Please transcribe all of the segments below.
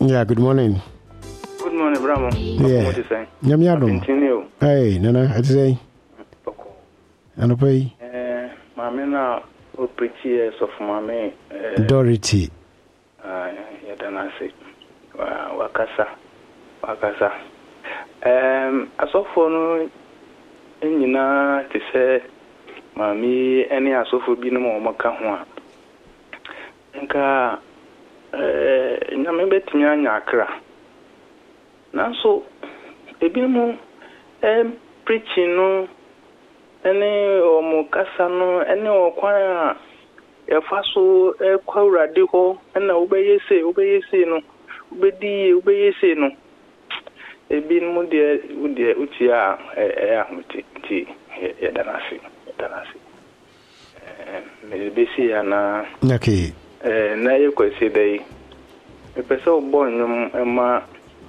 Yeah, good morning. Good morning, Brahmo. Yeah. What you saying? Nyamiadum. Continue. Hey, Nana, I say. And pay. Mamma, who pretty of Mammy Dorothy. Yadanasi. Wakasa. I saw for no, to say, Mammy, any I saw for being more Macahua. Nka nyamebetimi anya akra na so ebimu preaching no ene omukasa no ene okwan efa so kwawrade ho na obeyese no obeyese no ebimu de utia ahoti ti yadanasi mebesi ana Okay. Na ye kwesi dai e pese obo nyum ema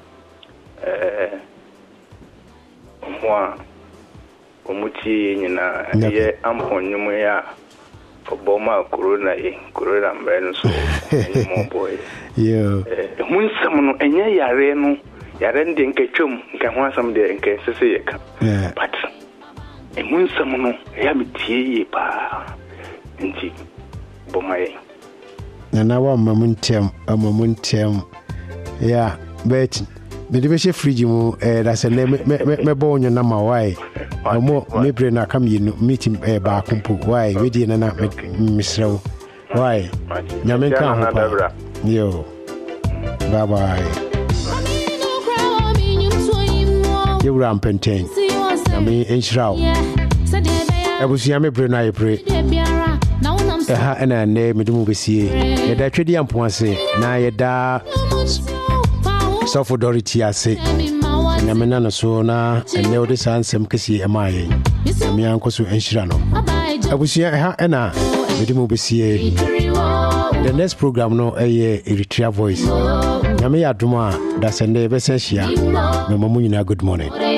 omuti nyina ye ampon nyum ya obo ma corona mbere so mo boy yo munsam no enye yare no yare ndi nketwam nka ho asam de nke sese ye ka but munsam no ya metie ye pa nti bomaye Nana wa mamuntem yeah bet me de be she fridge mu da se me bo onyo na ma why mo me bre na kam yinu meeting ba kumpo why we di na misrew why nyame ka ho pa yo bye bye you ram penten nyame enshraw ebusu me bre na ye bre and ne medumu besie yeda twedi ampo ase na yeda sofo dority ase na mena no so na ene odi sansem kesi emaye na me anko so enhira no abusia na medumu besie. The next program no Eritrea Voice na me yadoma da sende be se hia me mamu nyina good morning.